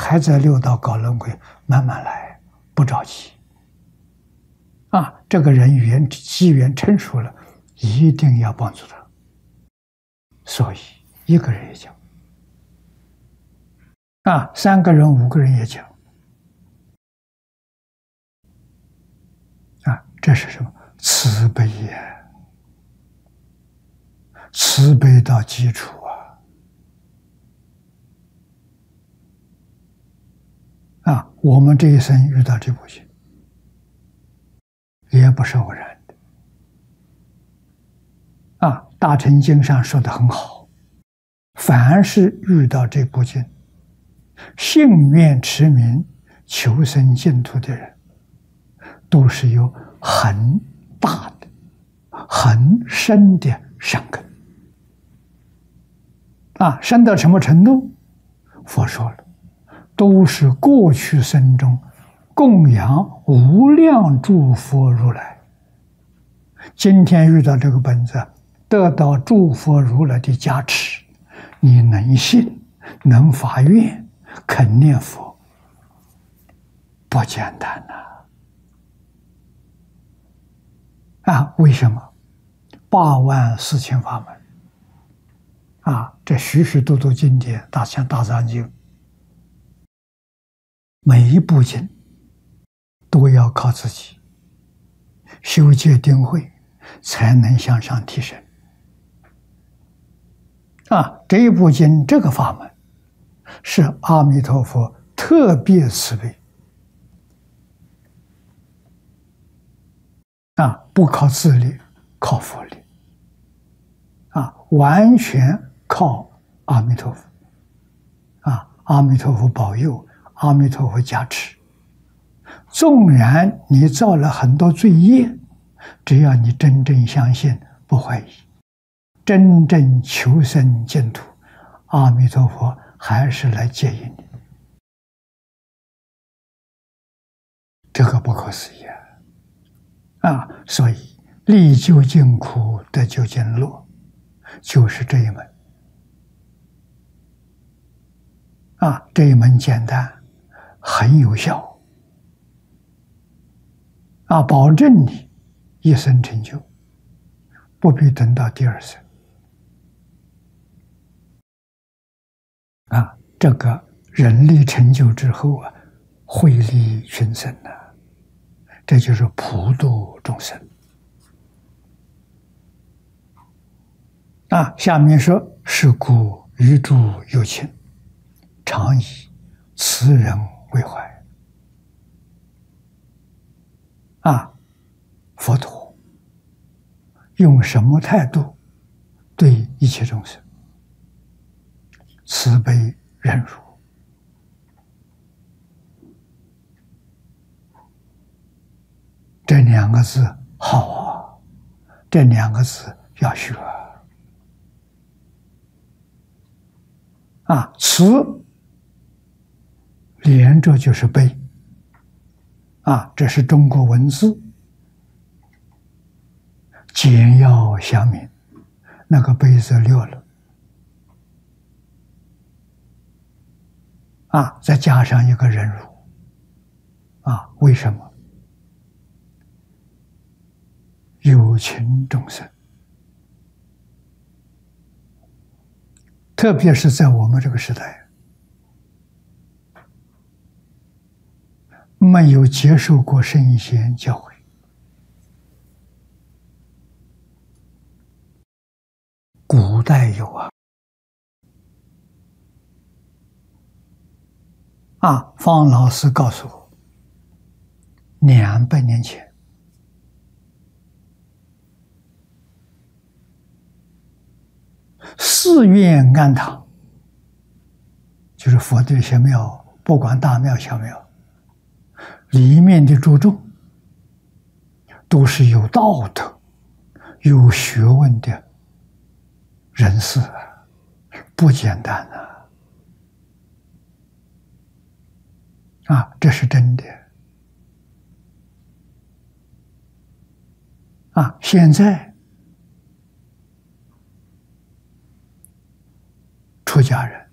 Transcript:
还在六道搞轮回，慢慢来，不着急。这个人缘机缘成熟了，一定要帮助他。所以一个人也讲，3个人、5个人也讲，这是什么？慈悲呀，慈悲到基础我们这一生遇到这部经，也不是偶然的。大乘经上说的很好，凡是遇到这部经，信愿持名求生净土的人，都是有很大的、很深的善根。深到什么程度？佛说了，都是过去生中供养无量诸佛如来，今天遇到这个本子，得到诸佛如来的加持，你能信，能发愿，肯念佛，不简单为什么？84000法门这许许多多经典，像大藏经，每一部经都要靠自己修戒定慧，才能向上提升。这一部经，这个法门是阿弥陀佛特别慈悲不靠自力，靠佛力完全靠阿弥陀佛阿弥陀佛保佑，阿弥陀佛加持。纵然你造了很多罪业，只要你真正相信，不怀疑，真正求生净土，阿弥陀佛还是来接引你。这个不可思议所以历究竟苦，得究竟乐，就是这一门这一门简单，很有效保证你一生成就，不必等到第2生这个人力成就之后惠利群生这就是普度众生下面说，是故于诸有情，常以慈人为怀佛陀用什么态度对一切众生？慈悲忍辱这2个字好这2个字要学慈连着就是悲这是中国文字，简要详明，那个悲字略了再加上一个忍辱为什么？有情众生，特别是在我们这个时代，没有接受过圣贤教诲，古代有方老师告诉我，200年前，寺院庵堂，就是佛的一些庙，不管大庙小庙，里面的诸众都是有道德、有学问的人士不简单这是真的现在出家人